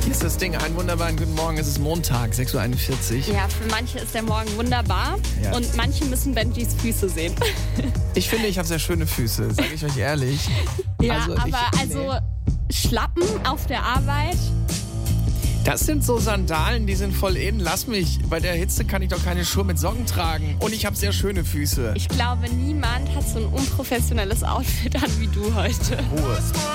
Hier ist das Ding. Einen wunderbaren guten Morgen. Es ist Montag, 6:41 Uhr. Ja, für manche ist der Morgen wunderbar Ja. und manche müssen Benjis Füße sehen. Ich finde, ich habe sehr schöne Füße, sage ich euch ehrlich. Ja, Nee. Schlappen auf der Arbeit. Das sind so Sandalen, die sind voll in. Lass mich. Bei der Hitze kann ich doch keine Schuhe mit Socken tragen. Und ich habe sehr schöne Füße. Ich glaube, niemand hat so ein unprofessionelles Outfit an wie du heute. Ruhe.